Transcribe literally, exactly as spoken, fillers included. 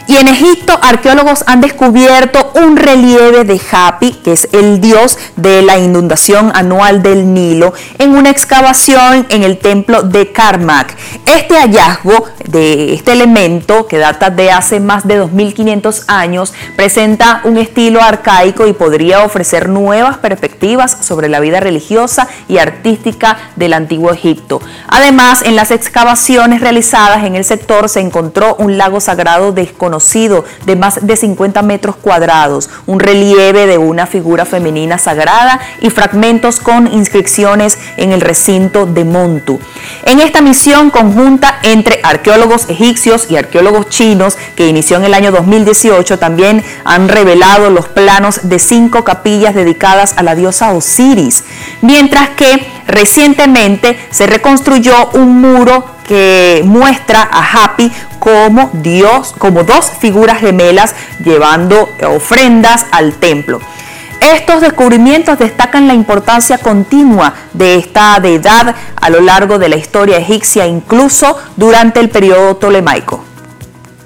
Y en Egipto, arqueólogos han descubierto un relieve de Hapi, que es el dios de la inundación anual del Nilo, en una excavación en el templo de Karnak. Este hallazgo de este elemento, que data de hace más de dos mil quinientos años, presenta un estilo arcaico y podría ofrecer nuevas perspectivas sobre la vida religiosa y artística del antiguo Egipto. Además, en las excavaciones realizadas en el sector se encontró un lago sagrado desconocido de más de cincuenta metros cuadrados, un relieve de una figura femenina sagrada y fragmentos con inscripciones en el recinto de Montu. En esta misión conjunta entre arqueólogos egipcios y arqueólogos chinos, que inició en el año dos mil dieciocho, también han revelado los planos de cinco capillas dedicadas a la diosa Osiris, mientras que recientemente se reconstruyó un muro que muestra a Hapi como Dios, como dos figuras gemelas llevando ofrendas al templo. Estos descubrimientos destacan la importancia continua de esta deidad a lo largo de la historia egipcia, incluso durante el periodo ptolemaico.